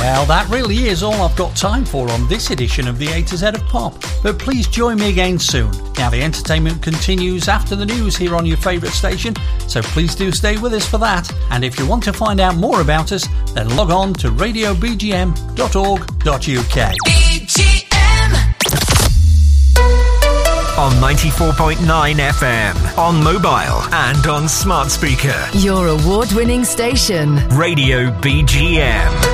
Well, that really is all I've got time for on this edition of the A to Z of Pop. But please join me again soon. Now, the entertainment continues after the news here on your favourite station, so please do stay with us for that. And if you want to find out more about us, then log on to radiobgm.org.uk. BGM! On 94.9 FM, on mobile and on smart speaker. Your award-winning station. Radio BGM.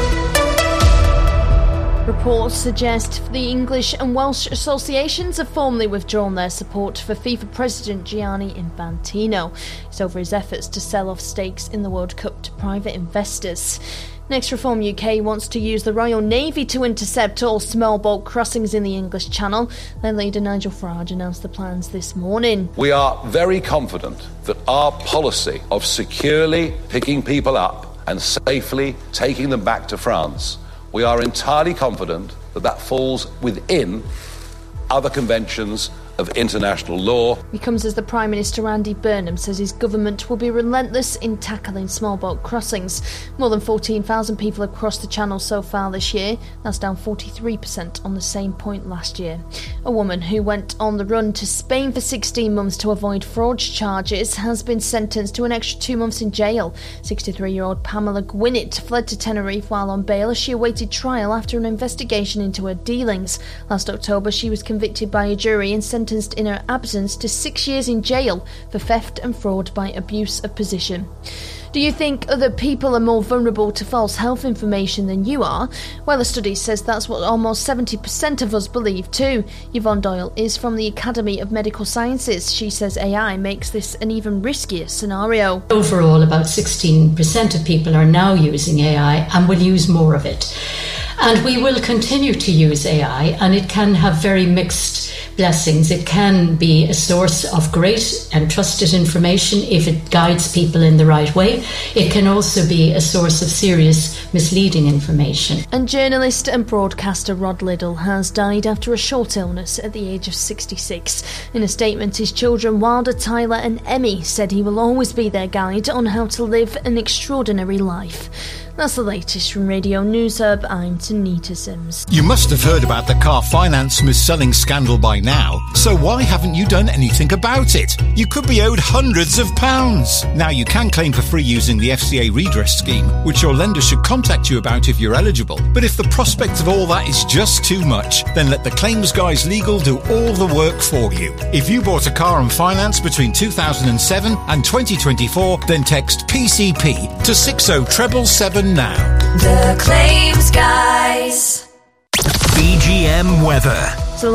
Reports suggest the English and Welsh associations have formally withdrawn their support for FIFA President Gianni Infantino. It's over his efforts to sell off stakes in the World Cup to private investors. Next Reform UK wants to use the Royal Navy to intercept all small boat crossings in the English Channel. Their leader Nigel Farage announced the plans this morning. We are very confident that our policy of securely picking people up and safely taking them back to France, we are entirely confident that that falls within other conventions of international law. It comes as the Prime Minister Andy Burnham says his government will be relentless in tackling small boat crossings. More than 14,000 people have crossed the Channel so far this year. That's down 43% on the same point last year. A woman who went on the run to Spain for 16 months to avoid fraud charges has been sentenced to an extra 2 months in jail. 63-year-old Pamela Gwinnett fled to Tenerife while on bail as she awaited trial after an investigation into her dealings. Last October, she was convicted by a jury and sentenced in her absence to 6 years in jail for theft and fraud by abuse of position. Do you think other people are more vulnerable to false health information than you are? Well, a study says that's what almost 70% of us believe too. Yvonne Doyle is from the Academy of Medical Sciences. She says AI makes this an even riskier scenario. Overall, about 16% of people are now using AI and will use more of it. And we will continue to use AI, and it can have very mixed blessings. It can be a source of great and trusted information if it guides people in the right way. It can also be a source of serious misleading information. And journalist and broadcaster Rod Liddell has died after a short illness at the age of 66. In a statement, his children Wilder, Tyler and Emmy said he will always be their guide on how to live an extraordinary life. That's the latest from Radio News Hub. I'm Tanita Sims. You must have heard about the car finance mis-selling scandal by now, so why haven't you done anything about it? You could be owed hundreds of pounds. Now you can claim for free using the FCA redress scheme, which your lender should contact you about if you're eligible. But if the prospect of all that is just too much, then let the Claims Guys Legal do all the work for you. If you bought a car on finance between 2007 and 2024, then text PCP to 60777 now. The Claims Guys. BGM weather.